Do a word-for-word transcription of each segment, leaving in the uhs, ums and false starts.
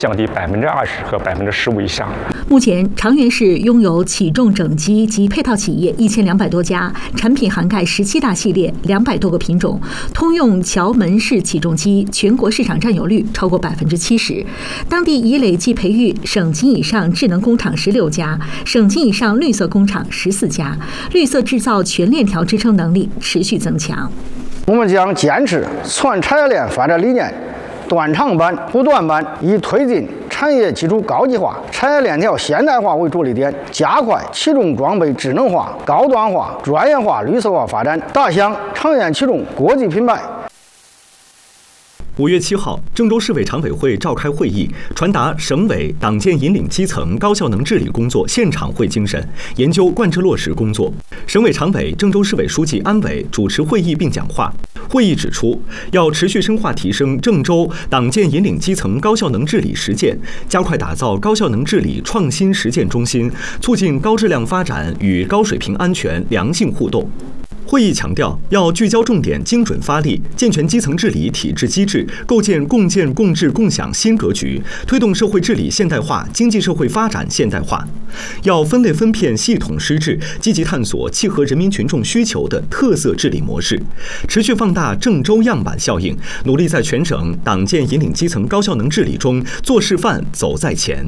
降低百分之二十和百分之十五以上。 目前，长垣市拥有起重整机及配套企业一千两百多家，产品涵盖十七大系列、两百多个品种。通用桥门式起重机全国市场占有率超过百分之七十。当地已累计培育省级以上智能工厂十六家，省级以上绿色工厂十四家，绿色制造全链条支撑能力持续增强。 我们将坚持全产业链发展理念。断长板、不断板，以推进产业基础高级化、产业链条现代化为着力点，加快起重装备智能化、高端化、专业化、绿色化发展，打响长远起重国际品牌。 五月七号，郑州市委常委会召开会议，传达省委党建引领基层高效能治理工作现场会精神，研究贯彻落实工作。省委常委、郑州市委书记安伟主持会议并讲话。会议指出，要持续深化提升郑州党建引领基层高效能治理实践，加快打造高效能治理创新实践中心，促进高质量发展与高水平安全良性互动。会议强调，要聚焦重点，精准发力，健全基层治理体制机制，构建共建共治共享新格局，推动社会治理现代化、经济社会发展现代化。要分类分片、系统施治，积极探索契合人民群众需求的特色治理模式，持续放大郑州样板效应，努力在全省党建引领基层高效能治理中做示范、走在前。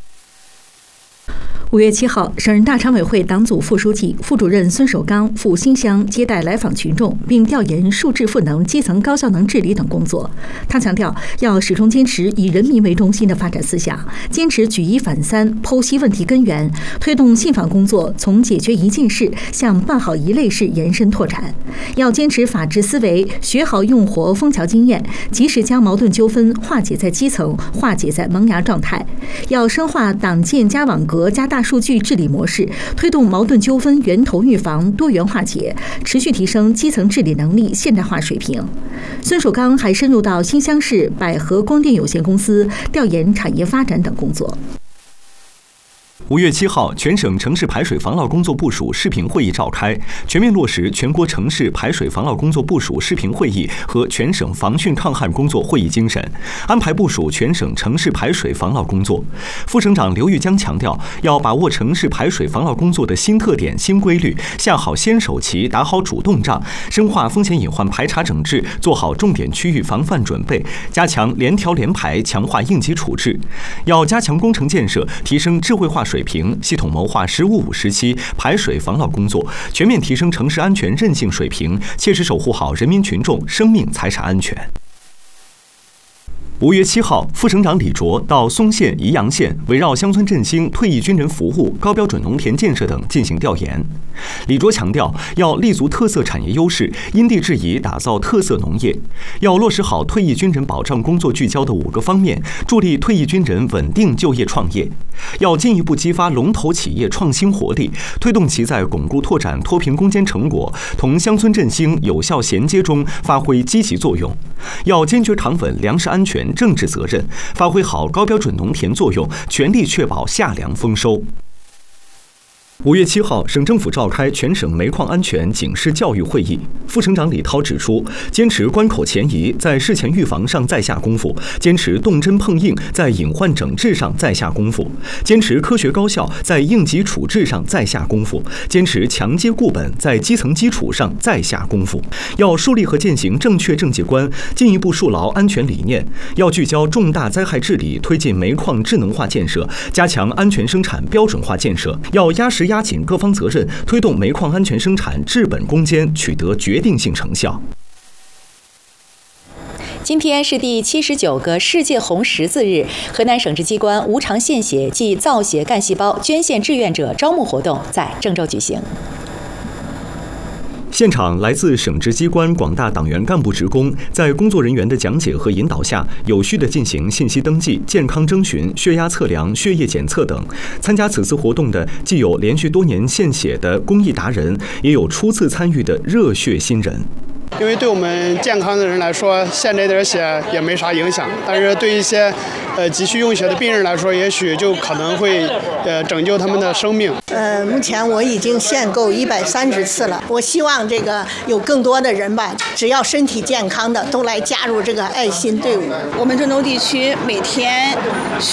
五月七号，省人大常委会党组副书记、副主任孙守刚赴新乡接待来访群众，并调研数质赋能基层高效能治理等工作。他强调，要始终坚持以人民为中心的发展思想，坚持举一反三，剖析问题根源，推动信访工作从解决一件事向办好一类事延伸拓展。要坚持法治思维，学好用活枫桥经验，及时将矛盾纠纷化解在基层，化解在萌芽状态。要深化党建加网格加大数据治理模式，推动矛盾纠纷源头预防、多元化解，持续提升基层治理能力现代化水平。孙守刚还深入到新乡市百合光电有限公司调研产业发展等工作。 五月七号，全省城市排水防涝工作部署视频会议召开，全面落实全国城市排水防涝工作部署视频会议和全省防汛抗旱工作会议精神，安排部署全省城市排水防涝工作。副省长刘玉江强调，要把握城市排水防涝工作的新特点、新规律，下好先手棋，打好主动仗，深化风险隐患排查整治，做好重点区域防范准备，加强联调联排，强化应急处置。要加强工程建设，提升智慧化水平，系统谋划“十五五”时期排水防涝工作，全面提升城市安全韧性水平，切实守护好人民群众生命财产安全。五月七号，副省长李卓到松县、宜阳县，围绕乡村振兴、退役军人服务、高标准农田建设等进行调研。李卓强调，要立足特色产业优势，因地制宜打造特色农业，要落实好退役军人保障工作聚焦的五个方面，助力退役军人稳定就业创业。要进一步激发龙头企业创新活力，推动其在巩固拓展脱贫攻坚成果同乡村振兴有效衔接中发挥积极作用。要坚决扛稳粮食安全政治责任，发挥好高标准农田作用，全力确保夏粮丰收。五月七号，省政府召开全省煤矿安全警示教育会议。副省长李涛指出，坚持关口前移，在事前预防上再下功夫；坚持动真碰硬，在隐患整治上再下功夫；坚持科学高效，在应急处置上再下功夫；坚持强接固本，在基层基础上再下功夫。要树立和践行正确政绩观，进一步树牢安全理念。要聚焦重大灾害治理，推进煤矿智能化建设，加强安全生产标准化建设。要压实压紧各方责任，推动煤矿安全生产治本攻坚取得决定性成效。 今天是第七十九个世界红十字日，河南省直机关无偿献血暨造血干细胞捐献志愿者招募活动在郑州举行。 现场来自省直机关广大党员干部职工，在工作人员的讲解和引导下，有序地进行信息登记、健康征询、血压测量、血液检测等。参加此次活动的既有连续多年献血的公益达人，也有初次参与的热血新人。 因为对我们健康的人来说，献这点血也没啥影响，但是对一些呃急需用血的病人来说，也许就可能会呃拯救他们的生命。 呃，目前我已经献够一百三十次了。我希望这个有更多的人吧，只要身体健康的都来加入这个爱心队伍。 我们郑州地区每天